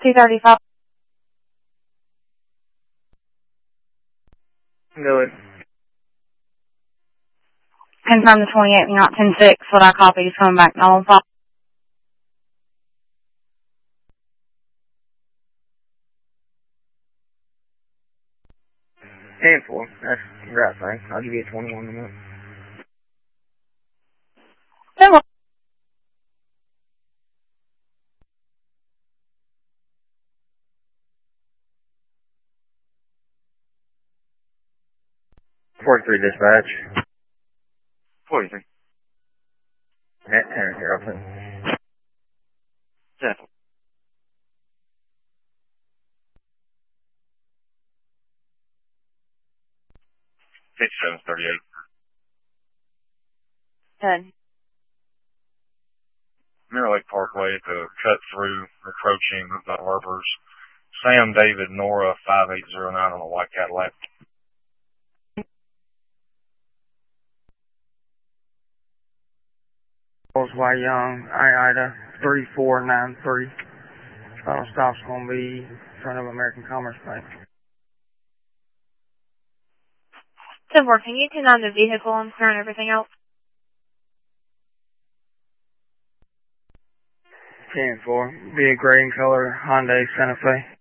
235. Go ahead. Confirm the 28th, not 10-6. What I copy is coming back. Null and false. 10-4. That's the right thing. I'll give you a 21 in a minute. 10-1. Dispatch. 43. Here, I'll put 7. 5738. 10. Mirror Lake Parkway at the cut through approaching the Harbors. Sam David Nora 5809 on a white Cadillac. Y Young, Ida 3493. Final stop's going to be in front of American Commerce Bank. 10-4. Can you tune on the vehicle and clear and everything else? 10-4. Be a gray in color Hyundai Santa Fe.